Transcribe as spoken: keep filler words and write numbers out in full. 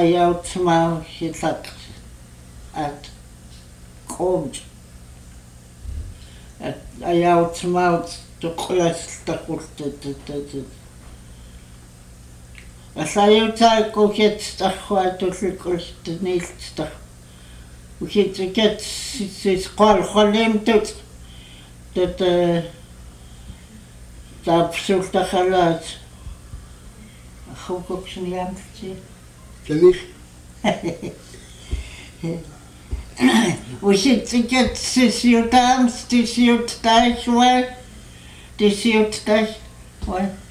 аяутсмаа хилат ат комж ат аяутсмаа тоққулассартақултат аллаюутааккукет тархуатуллуккултниилтар ухитикет сис қол холимтут тат таапсултахалаат ахукоксниамти Kennis? Ухитикет сисиутаамс тисиуттаахуа тисиуттаах ой